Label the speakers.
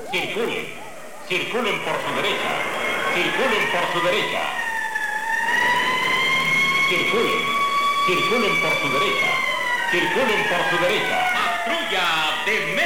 Speaker 1: Circulen. Circulen por su derecha. Circulen por su derecha. Circulen. Circulen por su derecha. Circulen por su derecha.
Speaker 2: Patrulla de